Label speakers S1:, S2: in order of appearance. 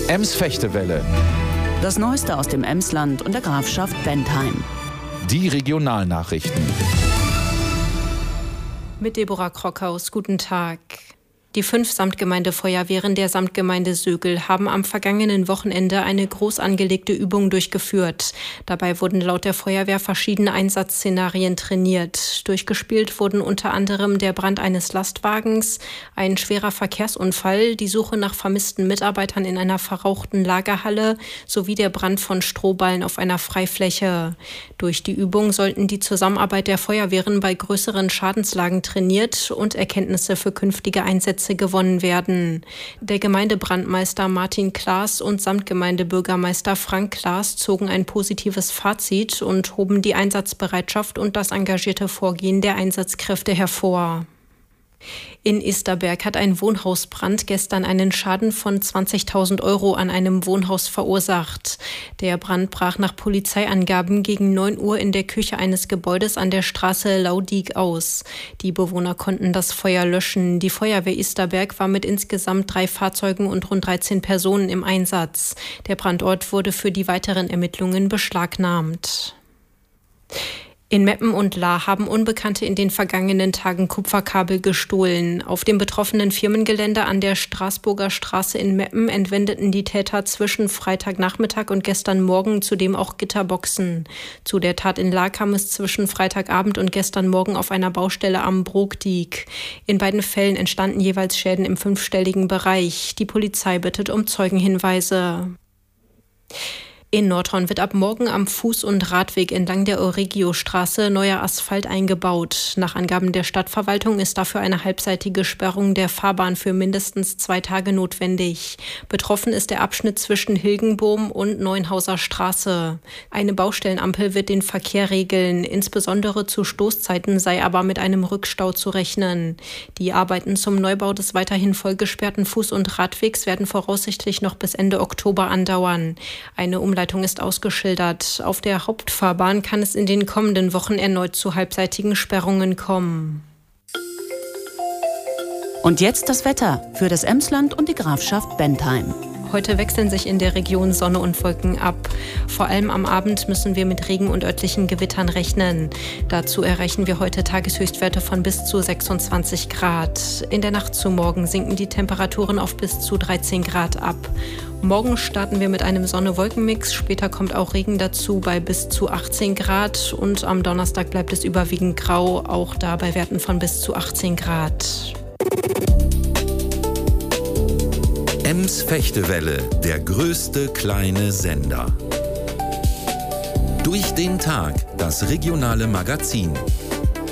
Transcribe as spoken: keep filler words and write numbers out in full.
S1: Ems-Fechtewelle.
S2: Das Neueste aus dem Emsland und der Grafschaft Bentheim.
S1: Die Regionalnachrichten.
S3: Mit Deborah Krockhaus, guten Tag. Die fünf Samtgemeindefeuerwehren der Samtgemeinde Sögel haben am vergangenen Wochenende eine groß angelegte Übung durchgeführt. Dabei wurden laut der Feuerwehr verschiedene Einsatzszenarien trainiert. Durchgespielt wurden unter anderem der Brand eines Lastwagens, ein schwerer Verkehrsunfall, die Suche nach vermissten Mitarbeitern in einer verrauchten Lagerhalle sowie der Brand von Strohballen auf einer Freifläche. Durch die Übung sollten die Zusammenarbeit der Feuerwehren bei größeren Schadenslagen trainiert und Erkenntnisse für künftige Einsätze gewonnen werden. Der Gemeindebrandmeister Martin Klaas und Samtgemeindebürgermeister Frank Klaas zogen ein positives Fazit und hoben die Einsatzbereitschaft und das engagierte Vorgehen der Einsatzkräfte hervor. In Isterberg hat ein Wohnhausbrand gestern einen Schaden von zwanzigtausend Euro an einem Wohnhaus verursacht. Der Brand brach nach Polizeiangaben gegen neun Uhr in der Küche eines Gebäudes an der Straße Laudig aus. Die Bewohner konnten das Feuer löschen. Die Feuerwehr Isterberg war mit insgesamt drei Fahrzeugen und rund dreizehn Personen im Einsatz. Der Brandort wurde für die weiteren Ermittlungen beschlagnahmt. In Meppen und Lahr haben Unbekannte in den vergangenen Tagen Kupferkabel gestohlen. Auf dem betroffenen Firmengelände an der Straßburger Straße in Meppen entwendeten die Täter zwischen Freitagnachmittag und gestern Morgen zudem auch Gitterboxen. Zu der Tat in Lahr kam es zwischen Freitagabend und gestern Morgen auf einer Baustelle am Brogdiek. In beiden Fällen entstanden jeweils Schäden im fünfstelligen Bereich. Die Polizei bittet um Zeugenhinweise. In Nordhorn wird ab morgen am Fuß- und Radweg entlang der Euregio-Straße neuer Asphalt eingebaut. Nach Angaben der Stadtverwaltung ist dafür eine halbseitige Sperrung der Fahrbahn für mindestens zwei Tage notwendig. Betroffen ist der Abschnitt zwischen Hilgenbohm und Neuenhauser Straße. Eine Baustellenampel wird den Verkehr regeln. Insbesondere zu Stoßzeiten sei aber mit einem Rückstau zu rechnen. Die Arbeiten zum Neubau des weiterhin vollgesperrten Fuß- und Radwegs werden voraussichtlich noch bis Ende Oktober andauern. Eine Umleitung Leitung ist ausgeschildert. Auf der Hauptfahrbahn kann es in den kommenden Wochen erneut zu halbseitigen Sperrungen kommen.
S2: Und jetzt das Wetter für das Emsland und die Grafschaft Bentheim.
S3: Heute wechseln sich in der Region Sonne und Wolken ab. Vor allem am Abend müssen wir mit Regen und örtlichen Gewittern rechnen. Dazu erreichen wir heute Tageshöchstwerte von bis zu sechsundzwanzig Grad. In der Nacht zu morgen sinken die Temperaturen auf bis zu dreizehn Grad ab. Morgen starten wir mit einem Sonne-Wolken-Mix. Später kommt auch Regen dazu bei bis zu achtzehn Grad. Und am Donnerstag bleibt es überwiegend grau, auch da bei Werten von bis zu achtzehn Grad.
S4: Ems-Fechtewelle, der größte kleine Sender. Durch den Tag, das regionale Magazin.